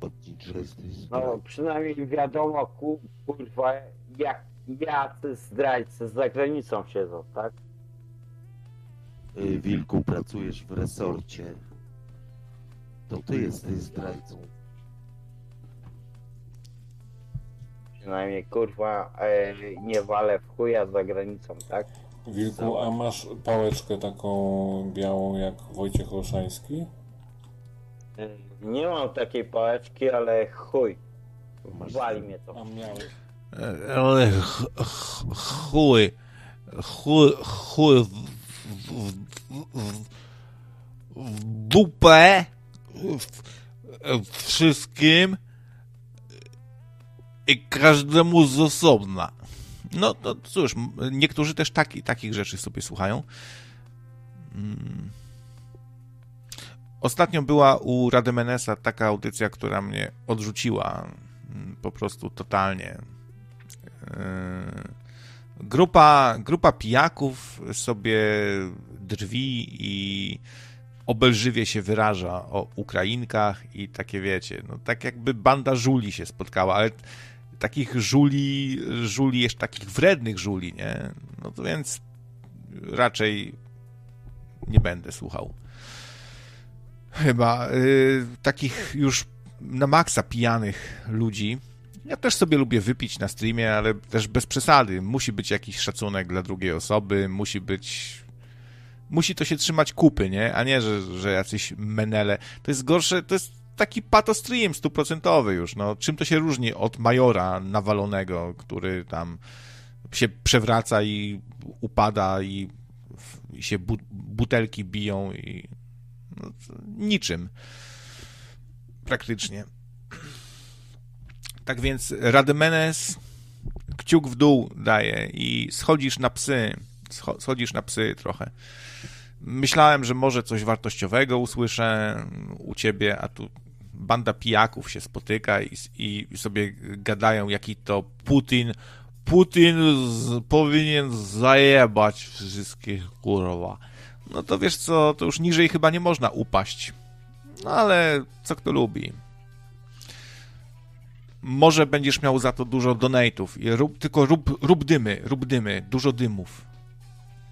udowodnić, że jesteś No zdrajcą. przynajmniej wiadomo, kurwa, jak jacy zdrajcy za granicą siedzą, tak? Wilku, pracujesz w resorcie. To ty jesteś zdrajcą. Przynajmniej, kurwa, nie walę w chuja za granicą, tak? Wilku, a masz pałeczkę taką białą jak Wojciech Olszański? Nie mam takiej pałeczki, ale chuj. Wali mnie to. A miałeś. Ale chuj w dupę wszystkim i każdemu z osobna. No to cóż, niektórzy też takich rzeczy sobie słuchają. Ostatnio była u Rademenesa taka audycja, która mnie odrzuciła po prostu totalnie. Grupa pijaków sobie drwi i obelżywie się wyraża o Ukrainkach i takie wiecie, no tak jakby banda żuli się spotkała, ale takich żuli jeszcze takich wrednych żuli, nie? No to więc raczej nie będę słuchał. Chyba takich już na maksa pijanych ludzi. Ja też sobie lubię wypić na streamie, ale też bez przesady. Musi być jakiś szacunek dla drugiej osoby, musi to się trzymać kupy, nie? A nie, że jacyś menele. To jest gorsze, to jest taki patostream 100% już, no. Czym to się różni od majora nawalonego, który tam się przewraca i upada i się butelki biją i no, niczym. Praktycznie. Tak więc Rademenes kciuk w dół daje i schodzisz na psy trochę. Myślałem, że może coś wartościowego usłyszę u ciebie, a tu banda pijaków się spotyka i sobie gadają, jaki to Putin powinien zajebać wszystkich, kurwa. No to wiesz co, to już niżej chyba nie można upaść. No ale co kto lubi. Może będziesz miał za to dużo donate'ów i rób dymy, dużo dymów.